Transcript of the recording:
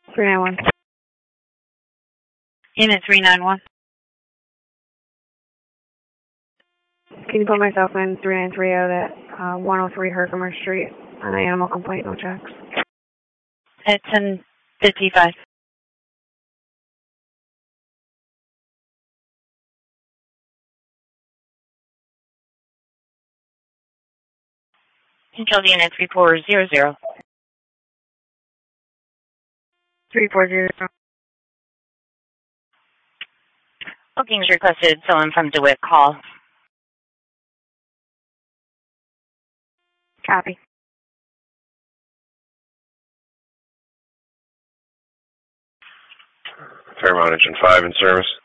391. Unit 391. Can you put myself in 3930 at 103 Herkimer Street on an animal complaint, no checks? At 10:55. Control Unit 3400. 3400. Bookings requested, someone from DeWitt call. Copy. Fairmont Engine 5 in service.